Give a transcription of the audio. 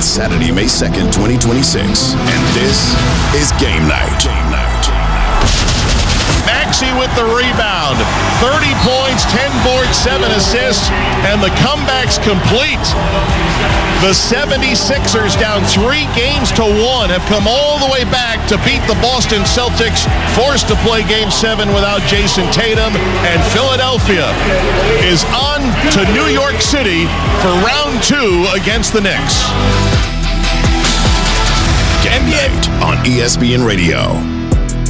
It's Saturday, May 2nd, 2026, and this is Game Night. Maxey with the rebound. 30 points, 10 boards, 7 assists, and the comeback's complete. The 76ers, down 3 games to 1, have come all the way back to beat the Boston Celtics, forced to play Game 7 without Jason Tatum, and Philadelphia is on to New York City for round 2 against the Knicks. Game Night on ESPN Radio.